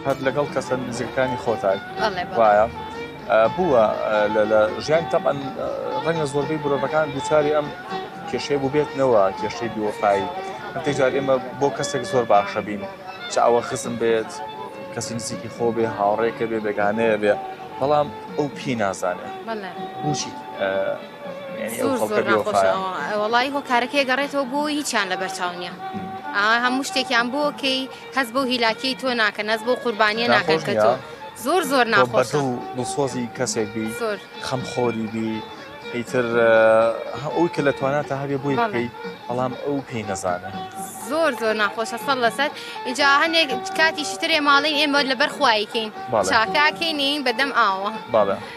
هەر لەگەڵ کەسە نزیکەکانی خۆتای والله وایە بووە لە ژیان تەبەن ڕەنگە زۆربەی مرۆڤەکان دووچاری ئەم کێشەیە بوو بێتنەوە کێشەی بیوەفایی تێجار ئێمە بۆ کەسێک زۆر باشە بین چ ئەوە خزم بێت کەسی نزیکی خۆ بێ هاوڕێکە بێ بێگانەیە بێ بەڵام ئەو پێی نازانێ بوچی وڵی هۆکارەکەی گەڕێتەوە بۆ هیچیان لە بەرچاو نییە هەموو شتێکیان بۆکەی هەست بۆ هیلاکی تۆ ناکەن هەست بۆ قوربانیە ناکەن کە تۆ زۆر ناخۆشە دڵسۆزی کەسێک بی خەمخۆری بی ئیتر ئەوی کە لە تواناتە هەبێ بۆی بکەی بەڵام ئەو پێی نەزانە زۆر ناخۆشە سەڵ لەسەر اینجا هەندێک کاتیشی ترێ ماڵی ئێمە لەبەر خوایکەین چاکاکەینین بەدەم ئاوە